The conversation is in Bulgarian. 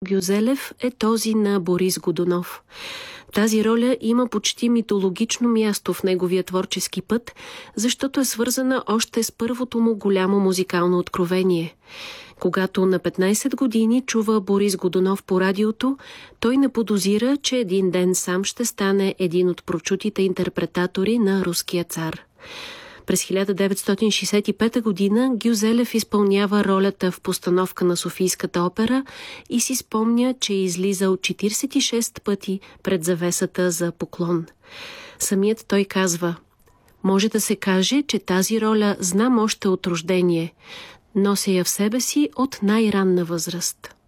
Гюзелев е този на Борис Годунов. Тази роля има почти митологично място в неговия творчески път, защото е свързана още с първото му голямо музикално откровение. Когато на 15 години чува Борис Годунов по радиото, той не подозира, че един ден сам ще стане един от прочутите интерпретатори на руския цар. През 1965 година Гюзелев изпълнява ролята в постановка на Софийската опера и си спомня, че е излизал 46 пъти пред завесата за поклон. Самият той казва: „Може да се каже, че тази роля знам още от рождение. Нося я в себе си от най-ранна възраст“.